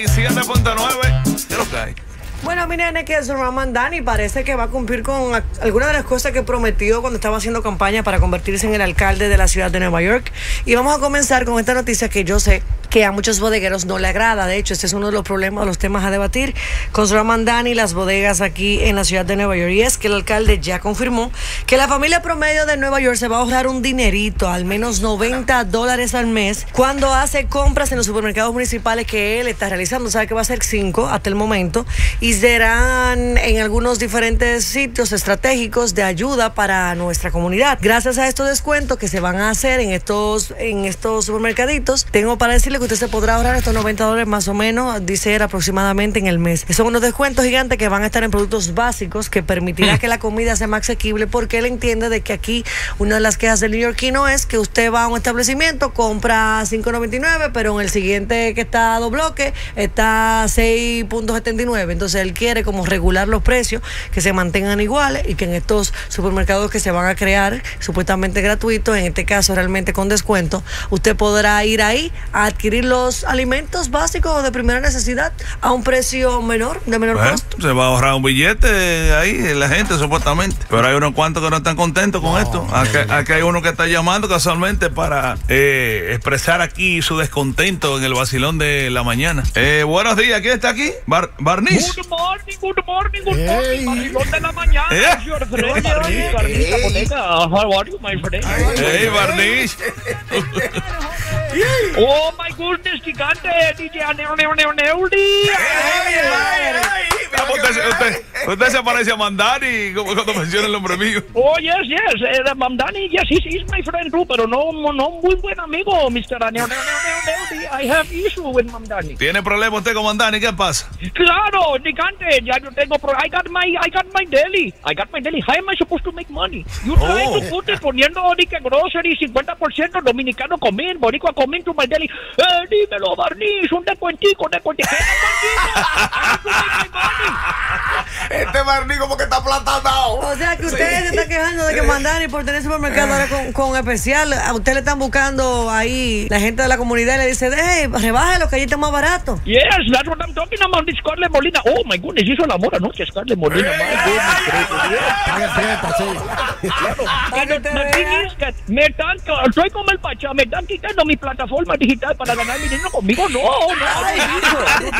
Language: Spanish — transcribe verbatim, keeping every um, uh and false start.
siete punto nueve, ¿qué es lo que hay? Bueno, mi nene, que Zohran Mamdani parece que va a cumplir con algunas de las cosas que prometió cuando estaba haciendo campaña para convertirse en el alcalde de la ciudad de Nueva York. Y vamos a comenzar con esta noticia que yo sé que a muchos bodegueros no le agrada. De hecho, este es uno de los problemas, de los temas a debatir con Zohran Mamdani y las bodegas aquí en la ciudad de Nueva York. Y es que el alcalde ya confirmó que la familia promedio de Nueva York se va a ahorrar un dinerito, al menos noventa dólares al mes, cuando hace compras en los supermercados municipales que él está realizando. Sabe que va a ser cinco hasta el momento. Y serán en algunos diferentes sitios estratégicos de ayuda para nuestra comunidad. Gracias a estos descuentos que se van a hacer en estos, en estos supermercaditos, tengo para decirle que usted se podrá ahorrar estos noventa dólares más o menos, dice él, aproximadamente en el mes. Son unos descuentos gigantes que van a estar en productos básicos que permitirá que la comida sea más asequible, porque él entiende de que aquí una de las quejas del neoyorquino es que usted va a un establecimiento, compra cinco noventa y nueve, pero en el siguiente que está a dos bloques está seis setenta y nueve. Entonces él quiere como regular los precios, que se mantengan iguales y que en estos supermercados que se van a crear supuestamente gratuitos, en este caso realmente con descuento, usted podrá ir ahí a adquirir los alimentos básicos de primera necesidad a un precio menor, de menor bueno, costo. Se va a ahorrar un billete ahí la gente supuestamente, pero hay unos cuantos que no están contentos con no, esto. Aquí, aquí hay uno que está llamando casualmente para eh, expresar aquí su descontento en el vacilón de la mañana. Eh, buenos días, ¿quién está aquí? Bar Barniz. Good morning, good morning, good morning. Vacilón de la mañana. Eh. Your friend, Barniz, Barniz, bodega. How are you, my friend? Hey, Barniz. Oh my goodness, gigante, D J Neo Neo Neo Neuli. Usted, usted, usted se parece a Mamdani cuando menciona el nombre mío. Oh, yes, yes, uh, Mamdani, yes, he's, he's my friend too, pero no, no muy buen amigo, mister Neo Neo Neo Neuli. I have issue with Mamdani. ¿Tiene problema usted con Mamdani? ¿Qué pasa? Claro, gigante, ya yo tengo pro I got my, I got my deli. I got my deli. How am I supposed to make money? You try Oh. to put it poniendo ni que grocery cincuenta por ciento dominicano comer, boricua comer to my deli. Eh, dímelo, Barniz, un descuentico, descuentico. ¿Qué descuentico? Este Barniz como que está platado. O sea que ustedes sí. se están quejando de que Mamdani por tener supermercado ahora con, con especial, a usted le están buscando ahí la gente de la comunidad y le dice, hey, rebájalo que allí está más barato. Yes, that's what I'm talking about, Scarlett Molina. Oh my goodness, hizo el amor anoche, Scarlett Molina. Me están, estoy como el Pachá, me están quitando mi plataforma digital para ganar mi dinero conmigo. No, no, Ay, hijo.